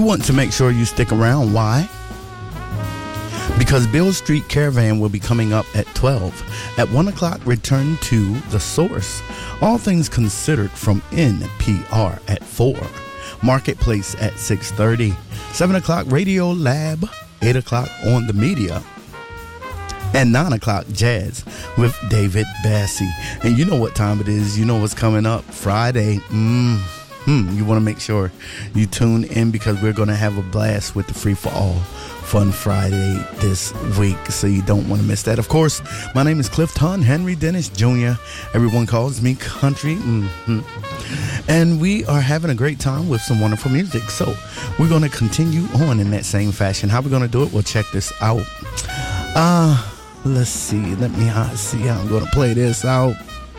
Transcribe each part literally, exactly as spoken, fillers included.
want to make sure you stick around. Why? Because Beale Street Caravan will be coming up at twelve. At one o'clock, return to The Source. All Things Considered from N P R at four. Marketplace at six thirty. seven o'clock, Radio Lab. eight o'clock, On the Media. And nine o'clock, Jazz with David Bassie. And you know what time it is. You know what's coming up. Friday. Mm. Hmm, you want to make sure you tune in because we're going to have a blast with the Free for All Fun Friday this week, so you don't want to miss that. Of course, my name is Clifton Henry Dennis Junior Everyone calls me Country. Mm-hmm. And we are having a great time with some wonderful music. So we're going to continue on in that same fashion. How we're going to do it? Well, check this out. Uh, let's see. Let me uh, see how I'm going to play this out.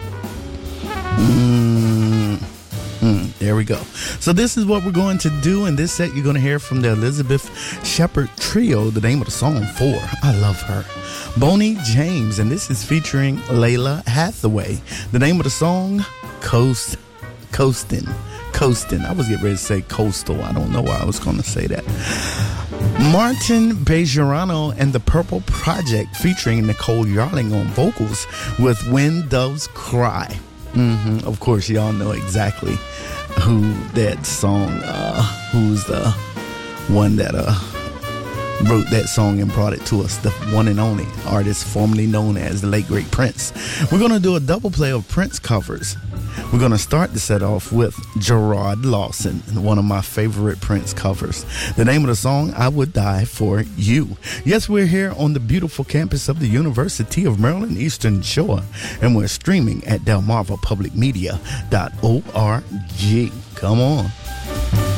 Mm. Mm, there we go. So this is what we're going to do in this set. You're going to hear from the Elizabeth Shepard Trio. The name of the song, Four. I love her. Boney James, and this is featuring Layla Hathaway. The name of the song, Coast, Coastin'. Coastin'. I was getting ready to say coastal. I don't know why I was going to say that. Martin Bejarano and the Purple Project featuring Nicole Yarling on vocals with When Doves Cry. Mm-hmm. Of course, y'all know exactly who that song, uh, who's the one that uh, wrote that song and brought it to us, the one and only artist formerly known as the late great Prince. We're going to do a double play of Prince covers. We're going to start the set off with Gerard Lawson, one of my favorite Prince covers. The name of the song, I Would Die For You. Yes, we're here on the beautiful campus of the University of Maryland Eastern Shore, and we're streaming at delmarva public media dot org. Come on.